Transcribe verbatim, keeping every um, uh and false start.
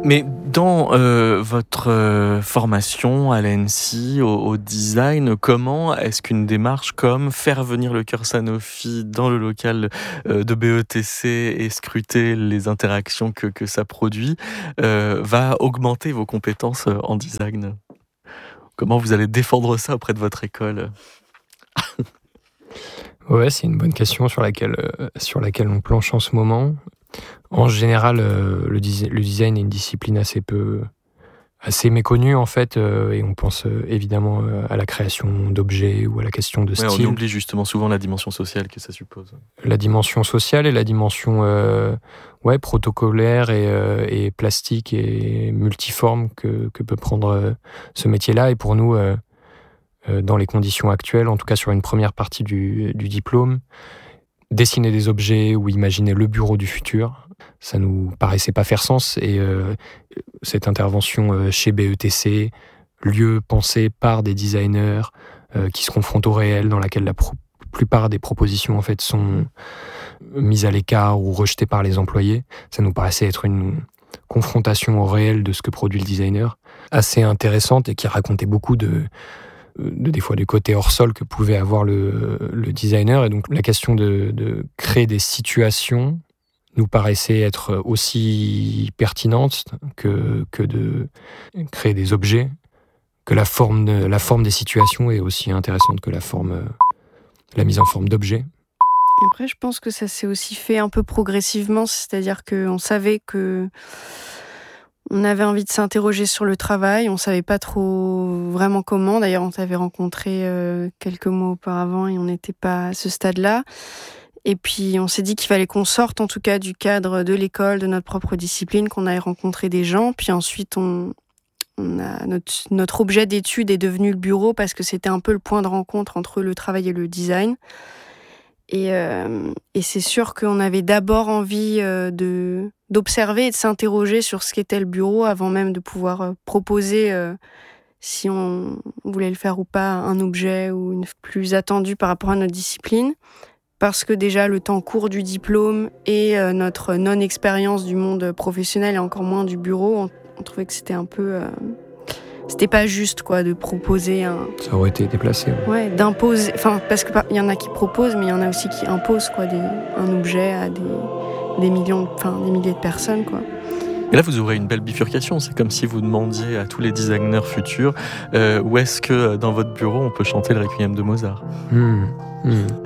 Mais dans euh, votre euh, formation à l'A N S I, au, au design, comment est-ce qu'une démarche comme faire venir le cœur Sanofi dans le local euh, de B E T C et scruter les interactions que, que ça produit euh, va augmenter vos compétences euh, en design? Comment vous allez défendre ça auprès de votre école? Ouais, c'est une bonne question sur laquelle, euh, sur laquelle on planche en ce moment. En général, euh, le, dis- le design est une discipline assez peu, assez méconnue en fait, euh, et on pense euh, évidemment euh, à la création d'objets ou à la question de Ouais, on style, oublie justement souvent la dimension sociale que ça suppose. la dimension sociale et la dimension euh, ouais, protocolaire et, euh, et plastique et multiforme que, que peut prendre euh, ce métier-là. Et pour nous, euh, euh, dans les conditions actuelles, en tout cas sur une première partie du, du diplôme, dessiner des objets ou imaginer le bureau du futur, ça nous paraissait pas faire sens. Et euh, cette intervention euh, chez B E T C, lieu pensé par des designers euh, qui se confrontent au réel, dans laquelle la pro- plupart des propositions en fait sont mises à l'écart ou rejetées par les employés, ça nous paraissait être une confrontation au réel de ce que produit le designer, assez intéressante et qui racontait beaucoup de de, des fois du côté hors sol que pouvait avoir le, le designer. Et donc la question de, de créer des situations nous paraissait être aussi pertinente que, que de créer des objets, que la forme, de, la forme des situations est aussi intéressante que la, forme, la mise en forme d'objets. Après, je pense que ça s'est aussi fait un peu progressivement, c'est-à-dire qu'on savait que on avait envie de s'interroger sur le travail, on savait pas trop vraiment comment. D'ailleurs, on t'avait rencontré euh, quelques mois auparavant et on n'était pas à ce stade-là. Et puis, on s'est dit qu'il fallait qu'on sorte en tout cas du cadre de l'école, de notre propre discipline, qu'on aille rencontrer des gens. Puis ensuite, on, on a notre, notre objet d'étude est devenu le bureau parce que c'était un peu le point de rencontre entre le travail et le design. Et, euh, et c'est sûr qu'on avait d'abord envie euh, de, d'observer et de s'interroger sur ce qu'était le bureau avant même de pouvoir euh, proposer, euh, si on voulait le faire ou pas, un objet ou une plus attendu par rapport à notre discipline. Parce que déjà, le temps court du diplôme et euh, notre non-expérience du monde professionnel et encore moins du bureau, on, on trouvait que c'était un peu... Euh, c'était pas juste, quoi, de proposer un... Ça aurait été déplacé. Ouais, ouais d'imposer... Enfin, parce qu'il y en a qui proposent, mais il y en a aussi qui imposent, quoi, des, un objet à des, des millions, enfin, des milliers de personnes, quoi. Et là, vous aurez une belle bifurcation. C'est comme si vous demandiez à tous les designers futurs euh, où est-ce que dans votre bureau on peut chanter le Requiem de Mozart. Mmh. Mmh.